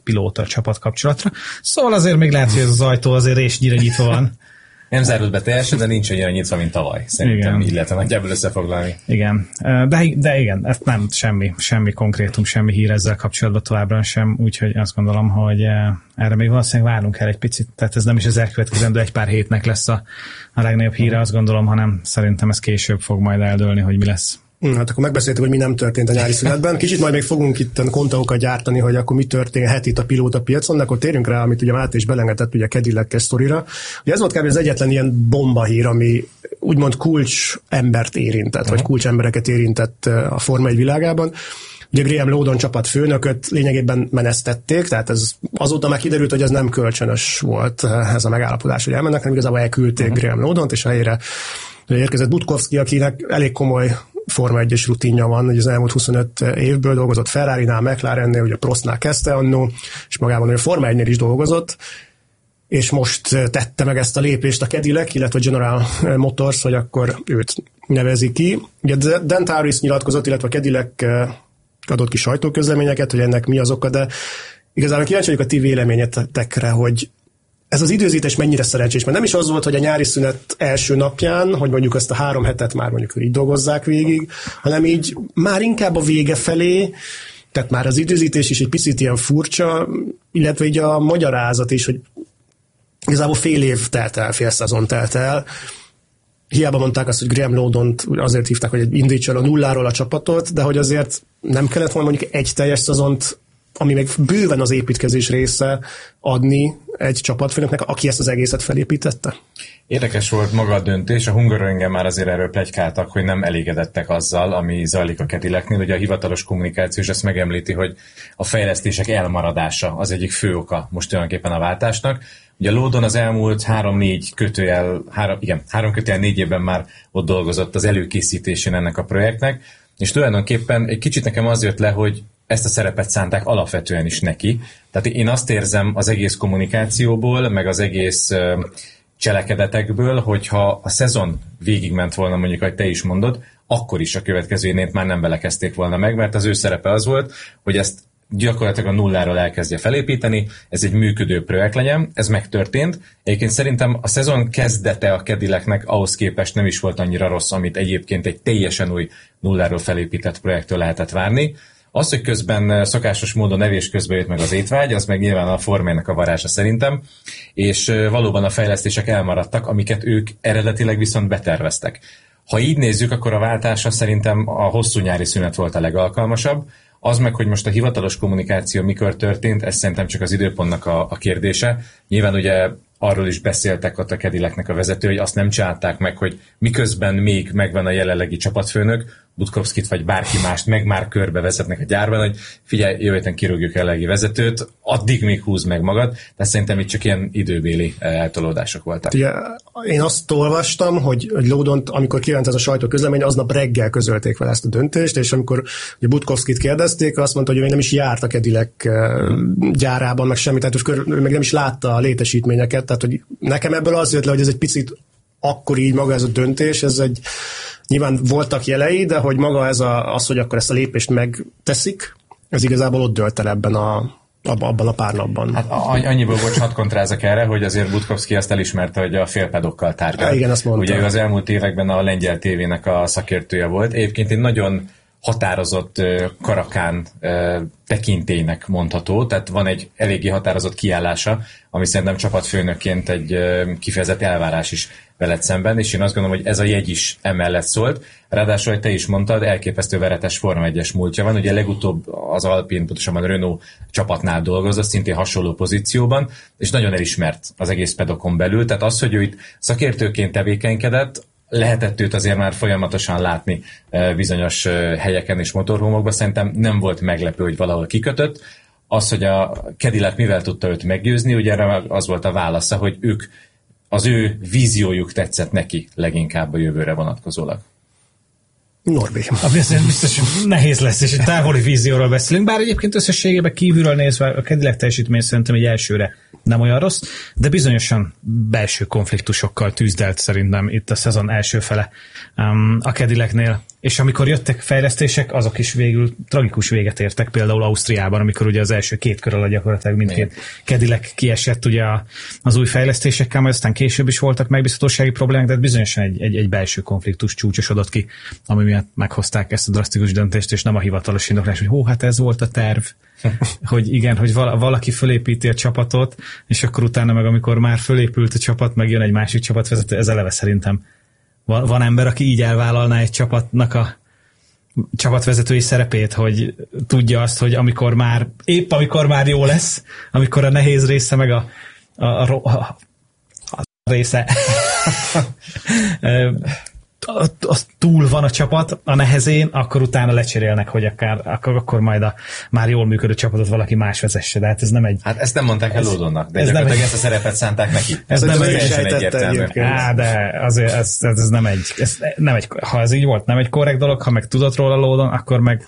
pilóta csapat kapcsolatra. Szóval azért még lehet, hogy ez az ajtó azért résnyire nyitva van. Nem zárult be teljesen, de nincs annyira nyitva, mint tavaly. Szerintem így lehetne nagyjából összefoglalni. Igen, de igen, ez nem semmi konkrétum, semmi hír ezzel kapcsolatban továbbra sem, úgyhogy azt gondolom, hogy erre még valószínűleg várnunk el egy picit, tehát ez nem is az elkövetkezendő egy pár hétnek lesz a legnagyobb híre, azt gondolom, hanem szerintem ez később fog majd eldőlni, hogy mi lesz. Hát akkor megbeszéltük, hogy mi nem történt a nyári szünetben. Kicsit majd még fogunk itt kontaókat gyártani, hogy akkor mi történhet itt a pilóta piacon, de akkor térjünk rá, amit ugye Máté is belengetett ugye Cadillac sztorira. Ugye ez volt kb. Az egyetlen ilyen bombahír, ami úgymond kulcs embert érintett, vagy kulcs embereket érintett a Forma 1 világában. Ugye Graham Lowdon csapatfőnököt lényegében menesztették, tehát ez azóta már kiderült, hogy ez nem kölcsönös volt ez a megállapodás, hogy elmennek, hanem igazából elküldték Graham Lowdont, és a helyére érkezett Butkowski, akinek elég komoly Forma 1-es rutinja van, hogy az elmúlt 25 évből dolgozott Ferrari-nál, McLarennél, ugye Prostnál kezdte annó, és magában a Forma 1-nél is dolgozott, és most tette meg ezt a lépést a Cadillac, illetve a General Motors, hogy akkor őt nevezi ki. Ugye Dan Tauris nyilatkozott, illetve a Cadillac adott ki sajtóközleményeket, hogy ennek mi az oka, de igazából kíváncsi vagyok a ti véleményetekre, hogy ez az időzítés mennyire szerencsés, mert nem is az volt, hogy a nyári szünet első napján, hogy mondjuk ezt a 3 hetet már mondjuk így dolgozzák végig, hanem így már inkább a vége felé, tehát már az időzítés is egy picit ilyen furcsa, illetve így a magyarázat is, hogy igazából fél év telt el, fél szezon telt el. Hiába mondták azt, hogy Graham Lowdont azért hívták, hogy indítsa el a nulláról a csapatot, de hogy azért nem kellett volna mondjuk egy teljes szezont, ami még bőven az építkezés része, adni egy csapatfőnöknek, aki ezt az egészet felépítette? Érdekes volt maga a döntés, a Hungaroringen már azért erről pletykáltak, hogy nem elégedettek azzal, ami zajlik a Cadillacnél. Ugye a hivatalos kommunikáció is ezt megemlíti, hogy a fejlesztések elmaradása az egyik fő oka most tulajdonképpen a váltásnak. Ugye Lowdon az elmúlt 3 kötőjel 4 évben már ott dolgozott az előkészítésén ennek a projektnek, és tulajdonképpen egy kicsit nekem az jött le, hogy ezt a szerepet szánták alapvetően is neki. Tehát én azt érzem az egész kommunikációból, meg az egész cselekedetekből, hogyha a szezon végigment volna, mondjuk, ahogy te is mondod, akkor is a következő évnél már nem belekezdték volna meg, mert az ő szerepe az volt, hogy ezt gyakorlatilag a nulláról elkezdje felépíteni, ez egy működő projekt legyen, ez megtörtént. Egyébként szerintem a szezon kezdete a Cadillacnek ahhoz képest nem is volt annyira rossz, amit egyébként egy teljesen új nulláról felépített projektől lehetett várni. Az, hogy közben szokásos módon evés közben jött meg az étvágy, az meg nyilván a formának a varázsa szerintem, és valóban a fejlesztések elmaradtak, amiket ők eredetileg viszont beterveztek. Ha így nézzük, akkor a váltása szerintem a hosszú nyári szünet volt a legalkalmasabb. Az meg, hogy most a hivatalos kommunikáció mikor történt, ez szerintem csak az időpontnak a kérdése. Nyilván ugye arról is beszéltek ott a Cadillacnek a vezető, hogy azt nem csinálták meg, hogy miközben még megvan a jelenlegi csapatfőnök, Butkowskit vagy bárki mást meg már körbe vezetnek a gyárban, hogy figyelj, jövő héten kirúgjuk a jelenlegi vezetőt, addig még húzd meg magad, de szerintem itt csak ilyen időbéli eltolódások voltak. Ugye, én azt olvastam, hogy Lowdont, amikor kijött ez a sajtóközlemény, aznap reggel közölték vele ezt a döntést, és amikor Butkowskit kérdezték, azt mondta, hogy ő még nem is járt a Cadillac gyárában, meg semmit, tehát ő meg nem is látta a létesítményeket, tehát hogy nekem ebből az jött le, hogy ez egy picit akkor így maga ez a döntés, ez egy nyilván voltak jelei, de hogy maga ez az, hogy akkor ezt a lépést megteszik, ez igazából ott dölt el abban a pár napban. Hát annyiból hadd kontrázok erre, hogy azért Butkowski azt elismerte, hogy a félpedokkal tárgyal. Igen, azt mondta. Ugye ő az elmúlt években a lengyel tévének a szakértője volt. Egyébként egy nagyon határozott karakán tekintélynek mondható, tehát van egy eléggé határozott kiállása, ami szerintem csapatfőnökként egy kifejezett elvárás is veled szemben, és én azt gondolom, hogy ez a jegy is emellett szólt. Ráadásul, hogy te is mondtad, elképesztő veretes Forma 1-es múltja van, ugye legutóbb az Alpine, pontosabban a Renault csapatnál dolgozott, szintén hasonló pozícióban, és nagyon elismert az egész pedokon belül, tehát az, hogy ő itt szakértőként tevékenykedett, lehetett őt azért már folyamatosan látni bizonyos helyeken és motorhómokban, szerintem nem volt meglepő, hogy valahol kikötött. Az, hogy a Cadillac mivel tudta őt meggyőzni, ugye erre az volt a válasza, hogy az ő víziójuk tetszett neki leginkább a jövőre vonatkozólag. Norbi. Biztos nehéz lesz, és egy távoli vízióról beszélünk, bár egyébként összességében kívülről nézve a Cadillac teljesítmény szerintem egy elsőre nem olyan rossz, de bizonyosan belső konfliktusokkal tűzdelt szerintem itt a szezon első fele a Cadillacnél. És amikor jöttek fejlesztések, azok is végül tragikus véget értek, például Ausztriában, amikor ugye az első 2 kör alatt gyakorlatilag mindkét Cadillac kiesett ugye az új fejlesztésekkel, majd aztán később is voltak megbízhatósági problémák, de bizonyosan egy belső konfliktus csúcsosodott ki, ami miatt meghozták ezt a drasztikus döntést, és nem a hivatalos indoklás, hogy hát ez volt a terv, hogy igen, hogy valaki fölépíti a csapatot, és akkor utána meg amikor már fölépült a csapat, meg jön egy másik csapatvezető, ez eleve szerintem van ember, aki így elvállalná egy csapatnak a csapatvezetői szerepét, hogy tudja azt, hogy amikor már jó lesz, amikor a nehéz része meg a része az túl van a csapat a nehezén, akkor utána lecserélnek, hogy akkor majd már jól működő csapatot valaki más vezesse, de hát ez nem egy... Hát ezt nem mondták el Lawdonnak, de gyakorlatilag ezt a szerepet szánták neki. Ez nem teljesen egyértelmű. De azért ez nem egy, ha ez így volt, nem egy korrekt dolog, ha meg tudott róla Lawdon, akkor meg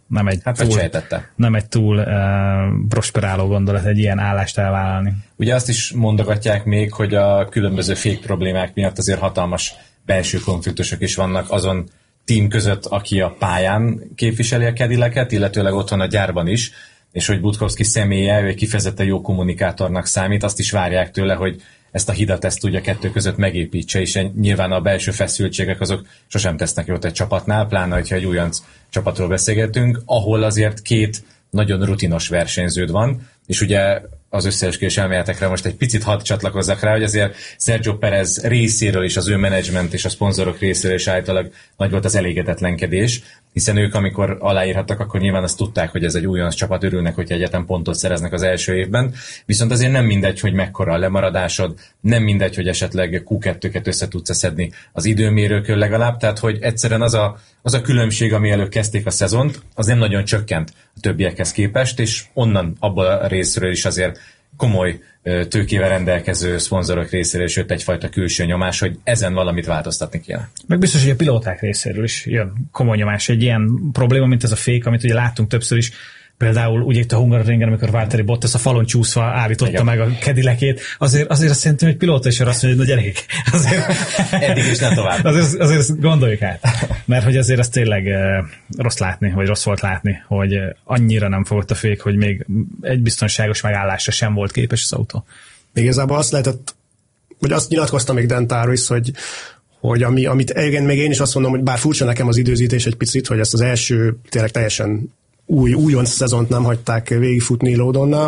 nem egy túl prosperáló gondolat egy ilyen állást elvállalni. Ugye azt is mondogatják még, hogy a különböző fék problémák miatt azért hatalmas belső konfliktusok is vannak azon tím között, aki a pályán képviseli a Cadillacet, illetőleg otthon a gyárban is, és hogy Budkowski személye, ő egy kifejezetten jó kommunikátornak számít, azt is várják tőle, hogy ezt a hidat ezt ugye a kettő között megépítse, és nyilván a belső feszültségek azok sosem tesznek jót egy csapatnál, pláne, hogyha egy újonc csapatról beszélgetünk, ahol azért 2 nagyon rutinos versenyződ van, és ugye az összeesküvés elméletekre most egy picit hadd csatlakozzak rá, hogy azért Sergio Perez részéről is, az ő menedzsment és a szponzorok részéről is általában nagy volt az elégedetlenkedés, hiszen ők, amikor aláírhattak, akkor nyilván azt tudták, hogy ez egy újonc csapat, örülnek, hogy egyetem pontot szereznek az első évben, viszont azért nem mindegy, hogy mekkora a lemaradásod, nem mindegy, hogy esetleg Q2-ket össze tudsz szedni az időmérőkön legalább, tehát hogy egyszerűen az a különbség, ami előbb kezdték a szezont, az nem nagyon csökkent a többiekhez képest, és onnan abból a részről is azért komoly tőkével rendelkező szponzorok részéről is jött egyfajta külső nyomás, hogy ezen valamit változtatni kéne. Meg biztos, hogy a pilóták részéről is jön komoly nyomás. Egy ilyen probléma, mint ez a fék, amit ugye láttunk többször is, például ugye itt a Hungaroringen, amikor Valtteri Bottas a falon csúszva állította igen. meg a Cadillacét, azért azt szerintem, hogy pilóta is arra azt mondja, hogy na gyerek, eddig is nem tovább. Azért gondoljuk át. Mert hogy azért az tényleg rossz látni, vagy rossz volt látni, hogy annyira nem fogott a fék, hogy még egy biztonságos megállásra sem volt képes az autó. Igazából azt lehetett, vagy azt nyilatkoztam még Dan Tarvis, hogy amit még én is azt mondom, hogy bár furcsa nekem az időzítés egy picit, hogy ezt az első tényleg teljesen újonc szezont nem hagyták végigfutni Lawdonnal,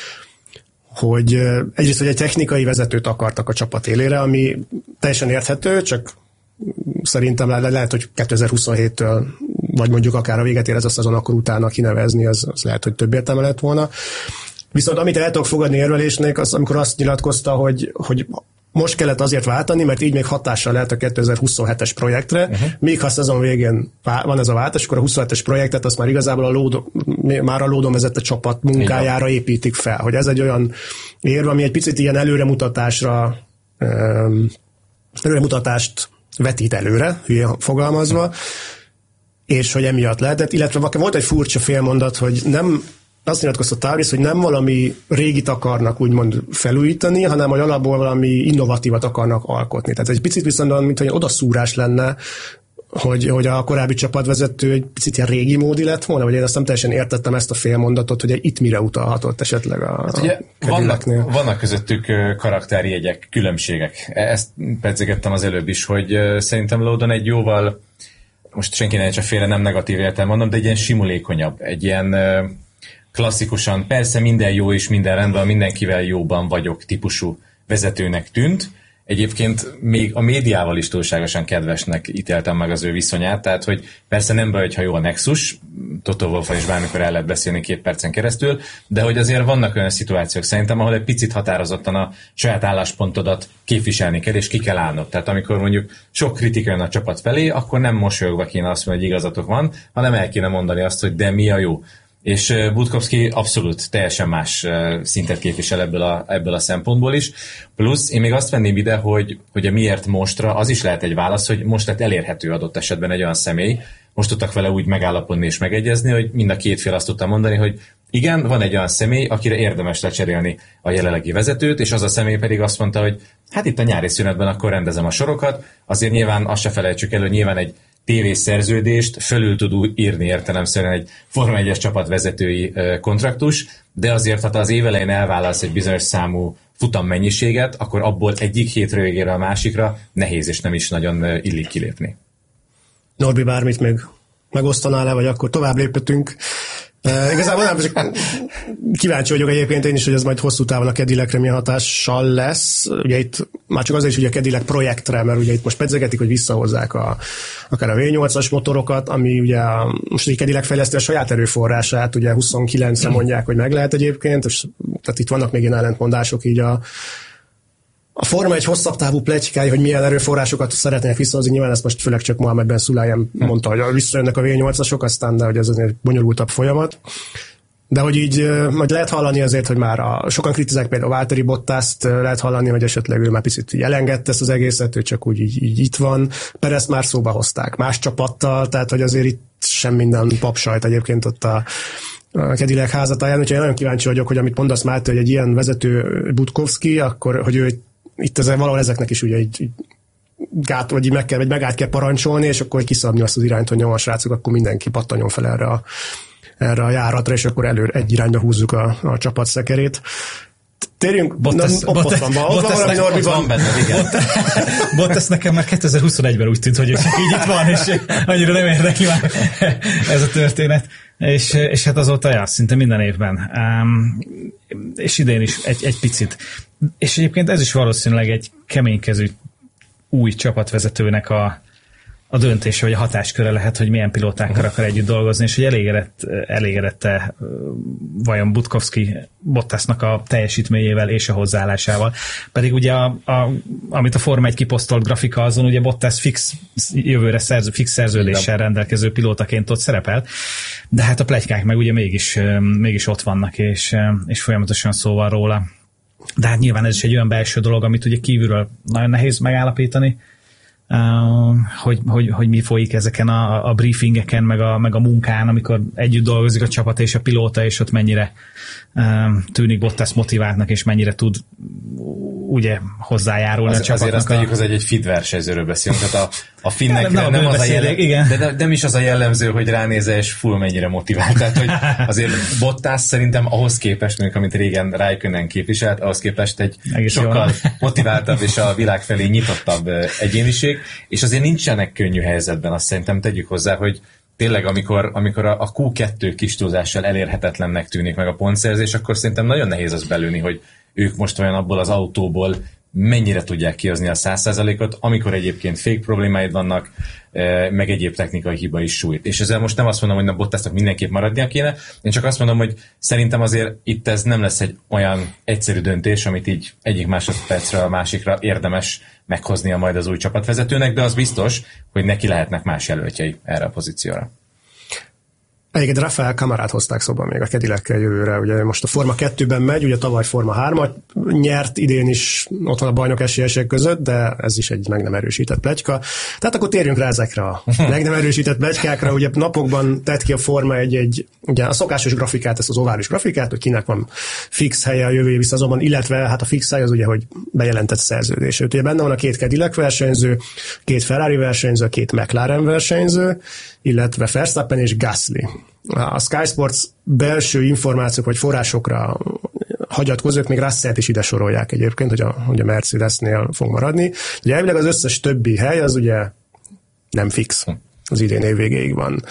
hogy egyrészt, hogy egy technikai vezetőt akartak a csapat élére, ami teljesen érthető, csak szerintem lehet, hogy 2027-től, vagy mondjuk akár a véget ér ez a szezon, akkor utána kinevezni, az lehet, hogy több értelme lett volna. Viszont amit el tudok fogadni érvelésnek, az amikor azt nyilatkozta, hogy most kellett azért váltani, mert így még hatással lehet a 2027-es projektre, míg ha a szezon végén van ez a váltás, akkor a 27-es projektet azt már igazából a Lawdon vezette csapat munkájára építik fel. Hogy ez egy olyan érve, ami egy picit ilyen előremutatást vetít előre, hülye fogalmazva, és hogy emiatt lehetett, illetve volt egy furcsa félmondat, hogy nem azt nyilatkozta Tarvis, hogy nem valami régit akarnak úgymond felújítani, hanem hogy alapból valami innovatívat akarnak alkotni. Tehát egy picit viszont, mint hogy odaszúrás lenne, hogy a korábbi csapatvezető egy picit ilyen régi módi lett volna, vagy én azt nem teljesen értettem ezt a félmondatot, hogy itt mire utalhatott esetleg a vannak közöttük karakterjegyek, különbségek. Ezt pedzegettem az előbb is, hogy szerintem Lawdon egy jóval, most senki ne csak félre, nem negatív értelem mondom, de egy ilyen simulékonyabb, egy ilyen klasszikusan, persze minden jó és minden rendben, mindenkivel jóban vagyok típusú vezetőnek tűnt. Egyébként még a médiával is túlságosan kedvesnek ítéltem meg az ő viszonyát, tehát hogy persze nem baj, hogyha jó a Nexus, Toto Wolffal is bármikor el lehet beszélni 2 percen keresztül, de hogy azért vannak olyan szituációk szerintem, ahol egy picit határozottan a saját álláspontodat képviselni kell, és ki kell állnod. Tehát amikor mondjuk sok kritika jön a csapat felé, akkor nem mosolyogva kéne azt mondani, hogy igazatok van, hanem el kéne mondani azt, hogy de mi a jó. és Budkowski abszolút teljesen más szintet képvisel ebből a szempontból is. Plusz én még azt venném ide, hogy a miért mostra, az is lehet egy válasz, hogy most lett elérhető adott esetben egy olyan személy, most tudtak vele úgy megállapodni és megegyezni, hogy mind a két fél azt tudta mondani, hogy igen, van egy olyan személy, akire érdemes lecserélni a jelenlegi vezetőt, és az a személy pedig azt mondta, hogy hát itt a nyári szünetben akkor rendezem a sorokat, azért nyilván azt se felejtsük el, hogy nyilván egy tévészerződést fölül tud írni értelemszerűen egy Forma 1-es csapat vezetői kontraktus, de azért, ha te az évelején elválasz egy bizonyos számú futam mennyiséget, akkor abból egyik hétről végére a másikra nehéz és nem is nagyon illik kilépni. Norbi, bármit még megosztanál le, vagy akkor tovább léphetünk? Igazából nem, csak kíváncsi vagyok egyébként én is, hogy ez majd hosszú távon a Cadillacre milyen hatással lesz. Ugye itt már csak azért is, hogy a Cadillac projektre, mert ugye itt most pedzegetik, hogy visszahozzák akár a V8-as motorokat, ami ugye most egy Cadillac fejleszti a saját erőforrását, ugye 29-re mondják, hogy meg lehet egyébként, és tehát itt vannak még ilyen ellentmondások így a Forma egy hosszabb távú pletykái, hogy milyen erőforrásokat szeretnének visszahozni, nyilván ezt most főleg csak Mohamed Ben Sulayem mondta, hogy visszajönnek a V8-asok, aztán, de hogy ez azért bonyolultabb folyamat. De hogy így majd lehet hallani azért, hogy már sokan kritizálják például a Valtteri Bottast, lehet hallani, hogy esetleg ő már picit elengedte ezt az egészet, ő csak úgy így itt van. Perezt már szóba hozták más csapattal, tehát hogy azért itt sem minden papsajt egyébként ott a Cadillac házatáján, úgyhogy én nagyon kíváncsi vagyok, hogy amit mondasz, Máté, hogy egy ilyen vezető Budkowski, akkor hogy ő itt valahol ezeknek is ugye egy gát, vagy megállt kell parancsolni, és akkor kiszabni azt az irányt, hogy nyom a srácok, akkor mindenki pattanjon fel erre a járatra, és akkor egy irányba húzzuk a csapat szekerét. Térjünk, Bottas nekem már 2021-ben úgy tűnt, hogy így itt van, és annyira nem érdekli már ez a történet. És hát azóta szinte minden évben. És idén is egy picit. És egyébként ez is valószínűleg egy keménykezű új csapatvezetőnek a döntése, vagy a hatásköre lehet, hogy milyen pilótákkal akar együtt dolgozni, és hogy elégedette vajon Budkowski Bottasnak a teljesítményével és a hozzáállásával. Pedig ugye amit a Forma 1 kiposztolt grafika, azon ugye Bottas jövőre fix szerződéssel rendelkező pilótaként ott szerepel, de hát a pletykák meg ugye mégis ott vannak, és folyamatosan szó van róla. De hát nyilván ez is egy olyan belső dolog, amit ugye kívülről nagyon nehéz megállapítani, hogy mi folyik ezeken a briefingeken, meg a munkán, amikor együtt dolgozik a csapat és a pilóta, és ott mennyire tűnik Bottas motiváltnak, és mennyire tud ugye hozzájárulni a csapatnak. Azért azt tegyük hozzá, hogy egy FID versenyzőről beszélünk, tehát a finnekre nem az a jellemző, de nem is az a jellemző, hogy ránézel, és full mennyire motivált. Tehát, hogy azért Bottas szerintem ahhoz képest, mondjuk, amit régen Raikkonen képviselt, ahhoz képest egy sokkal motiváltabb és a világ felé nyitottabb egyéniség, és azért nincsenek könnyű helyzetben, azt szerintem tegyük hozzá, hogy tényleg, amikor a Q2 kis túlzással elérhetetlennek tűnik meg a pontszerzés, akkor szerintem nagyon nehéz az belőni, hogy ők most olyan abból az autóból mennyire tudják kihozni a 100%-ot, amikor egyébként fék problémáid vannak, meg egyéb technikai hiba is sújt. És ezzel most nem azt mondom, hogy Bottasnak mindenképp maradnia kéne, én csak azt mondom, hogy szerintem azért itt ez nem lesz egy olyan egyszerű döntés, amit így egyik másodpercre a másikra érdemes meghoznia majd az új csapatvezetőnek, de az biztos, hogy neki lehetnek más jelöltjei erre a pozícióra. Egyébként Rafael Camarát hozták szóba még a Cadillac-kel jövőre. Ugye most a Forma 2-ben megy, ugye tavaly Forma 3-at nyert, idén is ott van a bajnok esélyesek között, de ez is egy meg nem erősített pletyka. Tehát akkor térjünk rá ezekre a meg nem erősített pletykákra. Ugye napokban tett ki a Forma ugye a szokásos grafikát, ezt az ovális grafikát, hogy kinek van fix helye a jövő évi szezonban, illetve hát a fix hely az ugye, hogy bejelentett szerződés. Ugye benne van a 2 Cadillac versenyző, 2 Ferrari versenyző, 2 McLaren versenyző, illetve Verstappen és Gasly. A Sky Sports belső információk vagy forrásokra hagyatkozók még Russellt is ide sorolják egyébként, hogy a Mercedesnél fog maradni. Ugye elvileg az összes többi hely az ugye nem fix. Az idén év végéig van.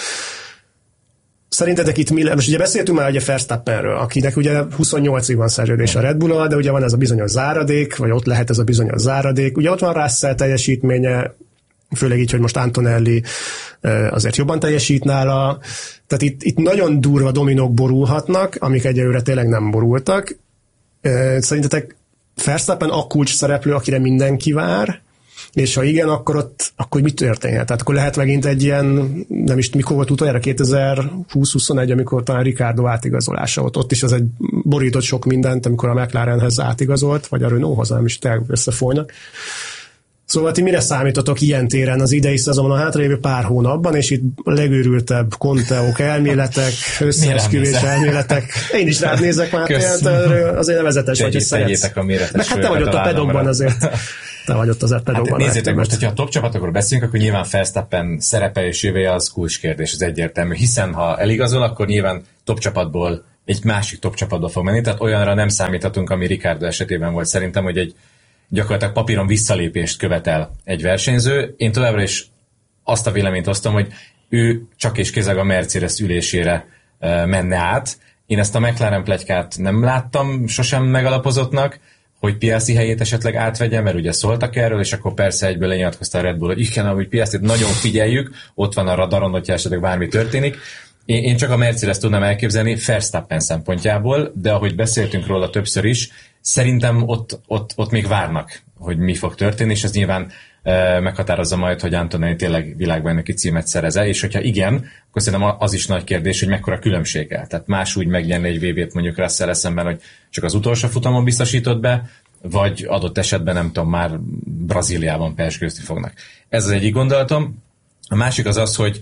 Szerintetek itt most ugye beszéltünk már ugye Verstappenről, akinek ugye 28-ig van szerződés a Red Bull-al, de ugye van ez a bizonyos záradék, vagy ott lehet ez a bizonyos záradék. Ugye ott van Russell teljesítménye, főleg így, hogy most Antonelli azért jobban teljesít nála. Tehát itt nagyon durva dominók borulhatnak, amik egyelőre tényleg nem borultak. Szerintetek Verstappen a kulcs szereplő, akire mindenki vár, És ha igen, akkor mi történhet? Tehát akkor lehet megint egy ilyen, nem is mikor volt utoljára, 2020-21, amikor talán Ricardo átigazolása volt. Ott is az egy borított sok mindent, amikor a McLarenhez átigazolt, vagy a Renaulthoz, nem is tényleg összefolynak. Szóval ti mire számítotok ilyen téren az idei szezonban, a hátralévő pár hónapban, és itt a legőrültebb konteók elméletek, összeesküvés elméletek. Én is rád nézek már, azért nevezetes vagy, hogy szeretsz. Meg hát te vagy ott a pedokban azért. Te vagy ott az pedokban. Hát nézzétek most, hogyha a top csapatokról beszélünk, akkor nyilván Verstappen szerepe és jövője az kulcskérdés, ez egyértelmű. Hiszen ha eligazol, akkor nyilván top csapatból egy másik top csapatba fog menni, tehát olyanra nem számíthatunk, ami Ricardo esetében volt szerintem, hogy egy gyakorlatilag papíron visszalépést követel egy versenyző. Én továbbra is azt a véleményt osztom, hogy ő csak és kizárólag a Mercedes ülésére menne át. Én ezt a McLaren pletykát nem láttam sosem megalapozottnak, hogy Piastri helyét esetleg átvegye, mert ugye szóltak erről, és akkor persze egyből lenyilatkozta a Red Bull, hogy igen, hogy Piastrit nagyon figyeljük, ott van a radaron, hogyha esetleg bármi történik. Én csak a Mercedes tudnám elképzelni Verstappen szempontjából, de ahogy beszéltünk róla többször is, szerintem ott még várnak, hogy mi fog történni, és ez nyilván meghatározza majd, hogy Antonelli tényleg világbajnoki címet szerez-e, és hogyha igen, akkor szerintem az is nagy kérdés, hogy mekkora különbséggel. Tehát más úgy megnyerni egy VB-t mondjuk Russell szemben, hogy csak az utolsó futamon biztosított be, vagy adott esetben nem tudom, már Brazíliában persgőzni fognak. Ez az egyik gondolatom. A másik az, hogy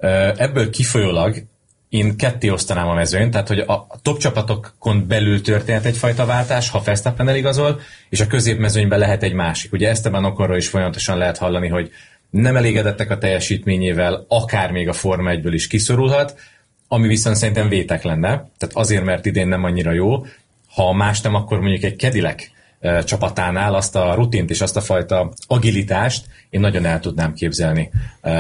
ebből kifolyólag én ketté osztanám a mezőnyt, tehát hogy a top csapatokon belül történhet egyfajta váltás, ha Verstappen eligazol, és a középmezőnyben lehet egy másik. Ugye Esteban Oconról is folyamatosan lehet hallani, hogy nem elégedettek a teljesítményével, akár még a Forma 1-ből is kiszorulhat, ami viszont szerintem vétek lenne, tehát azért, mert idén nem annyira jó, ha más nem, akkor mondjuk egy Cadillac csapatánál azt a rutint és azt a fajta agilitást én nagyon el tudnám képzelni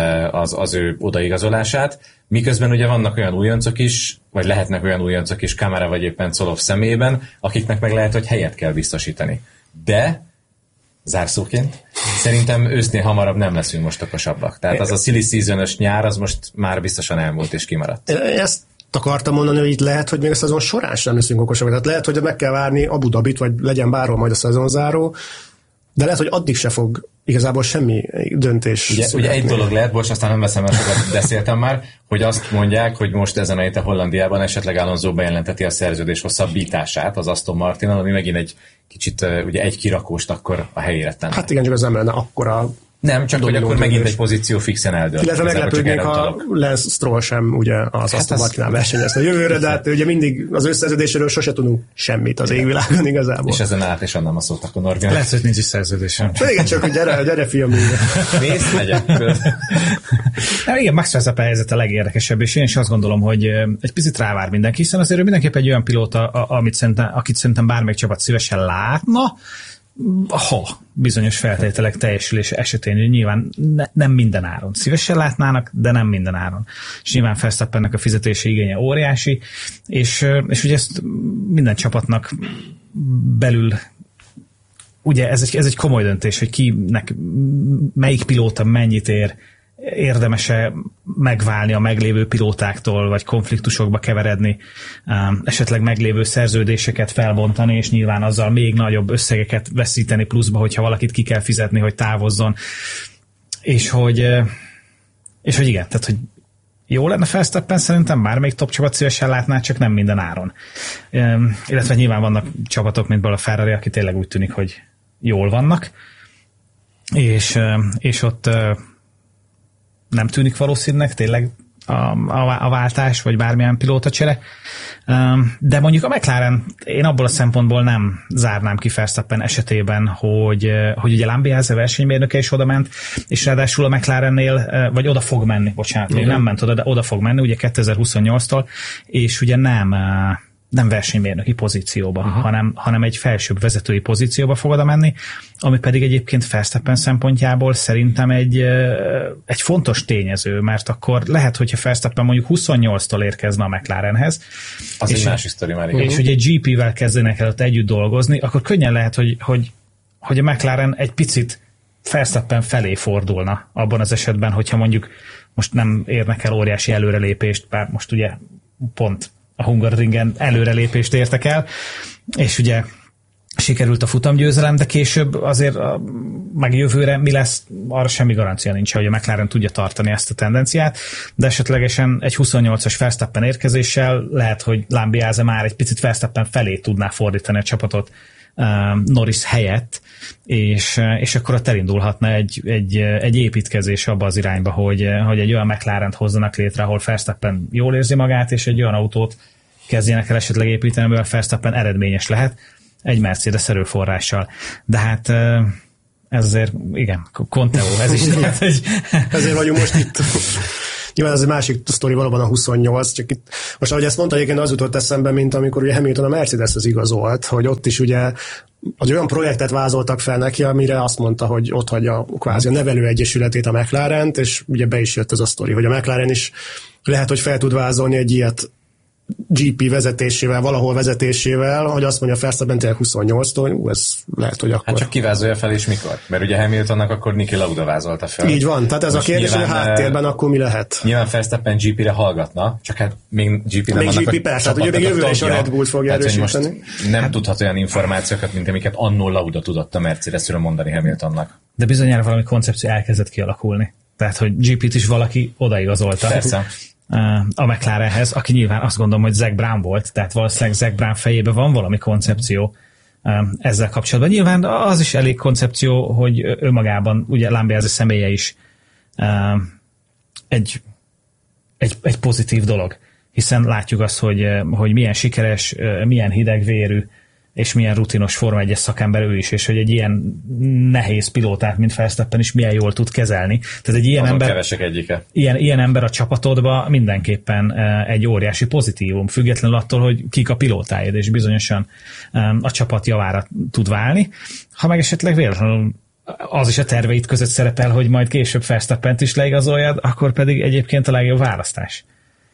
az ő odaigazolását. Miközben ugye vannak olyan újoncok is, vagy lehetnek olyan újoncok is Kamara vagy éppen Colov személyében, akiknek meg lehet, hogy helyet kell biztosítani. De zárszóként szerintem ősznél hamarabb nem leszünk most okosabbak. Tehát az a silly season-ös nyár az most már biztosan elmúlt és kimaradt. Ezt akartam mondani, hogy itt lehet, hogy még a szezon során sem leszünk okosabbak. Tehát lehet, hogy meg kell várni Abu Dhabit, vagy legyen bárhol majd a szezonzáró, de lehet, hogy addig se fog igazából semmi döntés. Ugye egy dolog lehet, most aztán nem veszem el, sokat beszéltem már, hogy azt mondják, hogy most ezen a héten Hollandiában esetleg Alonso bejelenteti a szerződés hosszabbítását az Aston Martinnal, ami megint egy kicsit ugye egy kirakóst akkor a helyére tenne. Hát igen, csak az nem lenne akkora. Nem, csak hogy akkor megint egy pozíció fixen eldönt. Illetve meglepődnék, ha Lance Stroll sem ugye az Aston Martinnál versenyezt a jövőre, de hát ugye mindig az összeszerződéséről sose tudunk semmit az égvilágon igazából. És ezen át és annál a szót akkor Norbinak. Lehet, hogy nincs is szerződésem. Igen, csak hogy gyere fiam. Mész, megyek. Igen, Max Verstappen helyzet a legérdekesebb, és én is azt gondolom, hogy egy picit rávár mindenki, hiszen azért mindenképp egy olyan pilóta, akit szerintem bármelyik csapat szívesen látna, ha bizonyos feltételek teljesülése esetén, hogy nyilván nem minden áron. Szívesen látnának, de nem minden áron. És nyilván Verstappennek a fizetési igénye óriási, és ugye ezt minden csapatnak belül ugye ez egy komoly döntés, hogy kinek melyik pilóta mennyit ér, érdemes-e megválni a meglévő pilótáktól, vagy konfliktusokba keveredni, esetleg meglévő szerződéseket felbontani, és nyilván azzal még nagyobb összegeket veszíteni pluszba, hogyha valakit ki kell fizetni, hogy távozzon. És hogy igen, tehát hogy jó lenne Verstappen, szerintem bármelyik top csapat szívesen látná, csak nem minden áron. Illetve nyilván vannak csapatok, mint a Ferrari, aki tényleg úgy tűnik, hogy jól vannak, és ott nem tűnik valószínűleg tényleg a váltás, vagy bármilyen pilótacsere. De mondjuk a McLaren, én abból a szempontból nem zárnám ki Verstappen esetében, hogy ugye Lambiase versenymérnöke is oda ment, és ráadásul a McLarennél, vagy oda fog menni, bocsánat, még nem ment oda, de oda fog menni, ugye 2028-tól, és ugye nem versenymérnöki pozícióba, hanem egy felsőbb vezetői pozícióba fog oda menni, ami pedig egyébként Verstappen szempontjából szerintem egy fontos tényező, mert akkor lehet, hogyha Verstappen mondjuk 28-tól érkezne a McLarenhez, az egy másik sztori már, igen. És ugye GP-vel kezdenek el ott együtt dolgozni, akkor könnyen lehet, hogy a McLaren egy picit Verstappen felé fordulna abban az esetben, hogyha mondjuk most nem érnek el óriási előrelépést, bár most ugye pont a Hungaroringen előrelépést értek el, és ugye sikerült a futamgyőzelem, de később azért meg jövőre mi lesz, arra semmi garancia nincs, hogy a McLaren tudja tartani ezt a tendenciát, de esetlegesen egy 28-as Verstappen érkezéssel lehet, hogy Lambiase már egy picit Verstappen felé tudná fordítani a csapatot Norris helyett, és akkor ott elindulhatna egy építkezés abba az irányba, hogy egy olyan McLarent hozzanak létre, ahol Verstappen jól érzi magát, és egy olyan autót kezdjenek el esetleg építeni, amivel Verstappen eredményes lehet, egy Mercedes erőforrással. De hát ez azért, igen, Conteo, ez is lehet, hogy... Ezért vagyunk most itt. Nyilván ez egy másik sztori valóban a 28, csak itt, most ahogy ezt mondta, egyébként az jutott eszembe, mint amikor ugye Hamilton a Mercedeshez igazolt, hogy ott is ugye az olyan projektet vázoltak fel neki, amire azt mondta, hogy ott hagyja kvázi a nevelőegyesületét a McLarent, és ugye be is jött ez a sztori, hogy a McLaren is lehet, hogy fel tud vázolni egy ilyet GP vezetésével, valahol vezetésével, hogy azt mondja Verstappen tényleg 28-tól, ez lehet, hogy akkor... Hát csak kivázolja fel, és mikor? Mert ugye Hamiltonnak akkor Niki Lauda vázolta fel. Így van, tehát ez most a kérdés, hogy a háttérben akkor mi lehet? Nyilván Verstappen GP-re hallgatna, csak hát még GP nem vannak GP, persze, hát ugye még jövőre is a Red Bullt fogja erősíteni. Nem tudhat olyan információkat, mint amiket annó Lauda tudott a Mercedesről mondani Hamiltonnak. De bizonyára valami koncepció elkezdett kialakulni. Tehát, hogy GP-t is valaki odaigazolta. Persze. A McLarenhez, aki nyilván azt gondolom, hogy Zak Brown volt, tehát valószínűleg Zak Brown fejében van valami koncepció ezzel kapcsolatban. Nyilván az is elég koncepció, hogy önmagában ugye Lambiase személye is egy pozitív dolog, hiszen látjuk azt, hogy milyen sikeres, milyen hidegvérű, és milyen rutinos Forma 1-es szakember ő is, és hogy egy ilyen nehéz pilótát, mint Verstappen is milyen jól tud kezelni. Tehát egy ilyen ember, kevesek egyike. Ilyen ember a csapatodban mindenképpen egy óriási pozitívum, függetlenül attól, hogy kik a pilótáid, és bizonyosan a csapat javára tud válni. Ha meg esetleg véletlenül az is a terveid között szerepel, hogy majd később Verstappent is leigazoljad, akkor pedig egyébként a legjobb választás.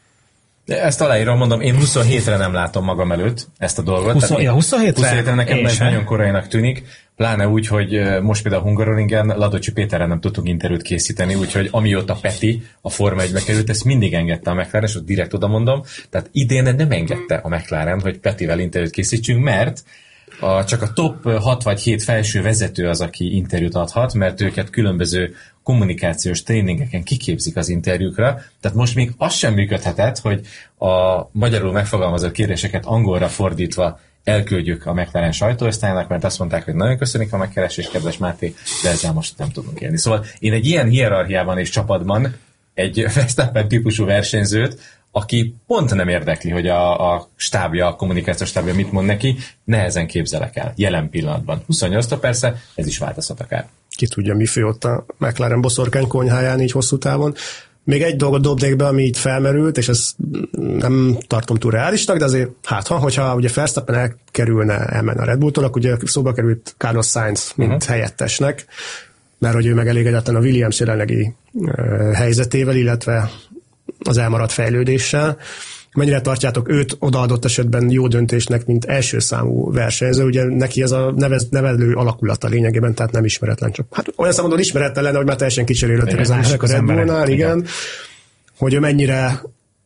Ezt aláírom, mondom, én 27-re nem látom magam előtt ezt a dolgot. 27-re nekem ez nagyon korainak tűnik, pláne úgy, hogy most például Hungaroringen Ladocsi Péterrel nem tudtunk interjút készíteni, úgyhogy amióta Peti a Forma 1-be került, ezt mindig engedte a McLaren, és ott direkt oda mondom, tehát idén nem engedte a McLaren, hogy Petivel interjút készítsünk, mert csak a top 6 vagy 7 felső vezető az, aki interjút adhat, mert őket különböző kommunikációs tréningeken kiképzik az interjúkra, tehát most még az sem működhetett, hogy a magyarul megfogalmazott kérdéseket angolra fordítva elküldjük a McLaren sajtóosztályának, mert azt mondták, hogy nagyon köszönjük a megkeresést, kedves Máté, de ezzel most nem tudunk élni. Szóval én egy ilyen hierarchiában és csapatban egy Verstappen típusú versenyzőt, aki pont nem érdekli, hogy a stábja, a kommunikációs stábja mit mond neki, nehezen képzelek el, jelen pillanatban. 28-tól persze, ez is változhat akár. Ki tudja, mi fő ott a McLaren boszorkány konyháján így hosszú távon. Még egy dolgot dobnék be, ami itt felmerült, és ezt nem tartom túl reálisnak, de azért hogyha ugye Verstappen elmenne a Red Bulltól, akkor ugye szóba került Carlos Sainz, mint helyettesnek, mert hogy ő meg elégedetlen a Williams jelenlegi helyzetével, illetve az elmaradt fejlődéssel. Mennyire tartjátok őt odaadott esetben jó döntésnek, mint első számú versenyző? Ugye neki ez a nevelő alakulata lényegében, tehát nem ismeretlen. Csak, hát olyan számomra ismeretlen lenne, hogy már teljesen kicserélődtek az emberek a Red Bullnál, igen. Hogy ő mennyire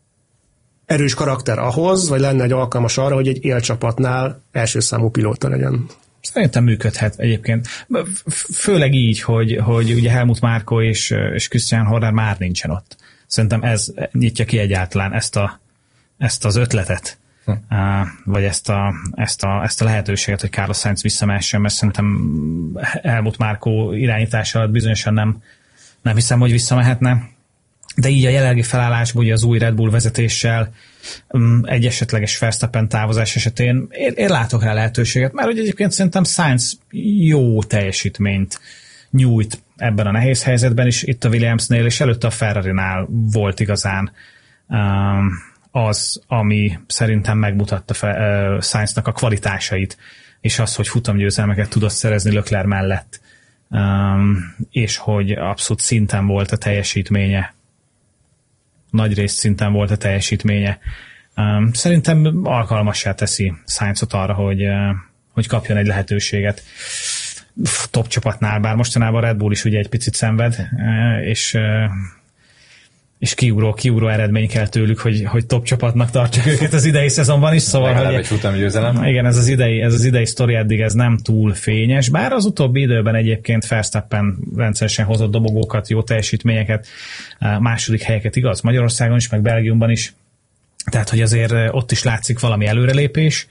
erős karakter ahhoz, vagy lenne egy alkalmas arra, hogy egy élcsapatnál első számú pilóta legyen. Szerintem működhet egyébként. Főleg így, hogy ugye Helmut Márko és Christian Horner már nincsen ott. Szerintem ez nyitja ki egyáltalán ezt az ötletet, vagy ezt a lehetőséget, hogy Carlos Sainz visszamehessen, mert szerintem Helmut Márko irányítása alatt bizonyosan nem hiszem, hogy visszamehetne. De így a jelenlegi felállásban, ugye az új Red Bull vezetéssel, egy esetleges Verstappen távozás esetén én látok rá lehetőséget, mert ugye egyébként szerintem Sainz jó teljesítményt nyújt ebben a nehéz helyzetben is, itt a Williamsnél, és előtte a Ferrarinál volt igazán az, ami szerintem megmutatta Sainznak a kvalitásait, és az, hogy futamgyőzelmeket tudott szerezni Leclerc mellett, és hogy abszolút szinten volt a teljesítménye. Nagyrészt szinten volt a teljesítménye. Szerintem alkalmassá teszi Sainzot arra, hogy kapjon egy lehetőséget top csapatnál, bár mostanában a Red Bull is ugye egy picit szenved, és és kiugró eredmény kell tőlük, hogy top csapatnak tartsak őket az idei szezonban is, szóval legalább egy futamgyőzelem. Igen, ez az idei sztori eddig ez nem túl fényes, bár az utóbbi időben egyébként Verstappen rendszeresen hozott dobogókat, jó teljesítményeket, második helyeket, igaz, Magyarországon is, meg Belgiumban is, tehát hogy azért ott is látszik valami előrelépés,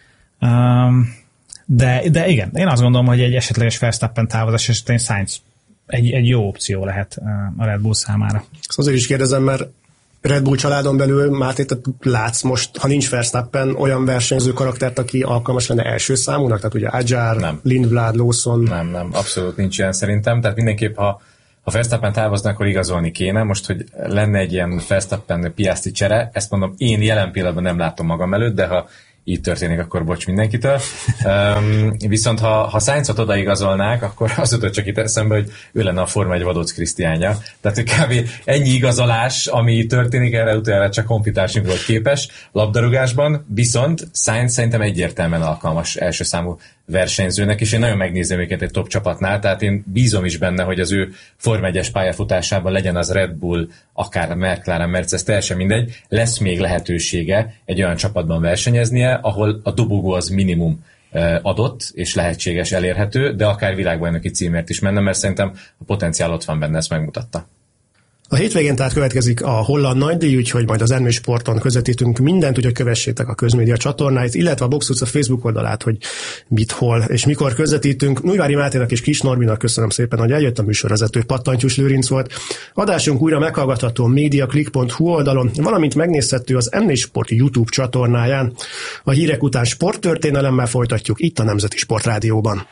de igen, én azt gondolom, hogy egy esetleges Verstappen távozás esetén Sainz egy jó opció lehet a Red Bull számára. Ezt azért is kérdezem, mert Red Bull családon belül, Máté, te látsz most, ha nincs Verstappen, olyan versenyző karaktert, aki alkalmas lenne első számúnak? Tehát ugye Adjar, Lindblad, Lawson. Nem, abszolút nincs ilyen szerintem. Tehát mindenképp, ha Verstappen távozna, akkor igazolni kéne. Most, hogy lenne egy ilyen Verstappen-Piastri csere, ezt mondom, én jelen pillanatban nem látom magam előtt, de ha így történik, akkor bocs mindenkitől. Viszont ha Sainzot odaigazolnák, akkor az jutott csak itt eszembe, hogy ő lenne a Forma 1 Vadóc Krisztiánja. Tehát kb. Ennyi igazolás, ami történik, erre utána csak honfitársunk volt képes labdarúgásban, viszont Sainz szerintem egyértelműen alkalmas első számú versenyzőnek, és én nagyon megnézem őket egy top csapatnál, tehát én bízom is benne, hogy az ő Forma 1-es pályafutásában legyen az Red Bull, akár a McLaren, Mercedes, teljesen mindegy, lesz még lehetősége egy olyan csapatban versenyeznie, ahol a dobogó az minimum adott, és lehetséges, elérhető, de akár világbajnoki címért is menne, mert szerintem a potenciál ott van benne, ezt megmutatta. A hétvégén tehát következik a holland nagydíj, úgyhogy majd az NM Sporton közvetítünk mindent, úgyhogy kövessétek a közmédia csatornáit, illetve a Box Utca Facebook oldalát, hogy mit, hol és mikor közvetítünk. Újvári Máténak és Kis Norbinak köszönöm szépen, hogy eljött, a műsorvezető Pattantyús Lőrinc volt. Adásunk újra meghallgatható a mediaclick.hu oldalon, valamint megnézhető az NM Sport YouTube csatornáján. A hírek után sporttörténelemmel folytatjuk itt a Nemzeti Sportrádióban.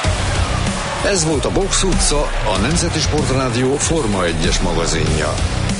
Ez volt a Box Utca, a Nemzeti Sportrádió Forma 1-es magazinja.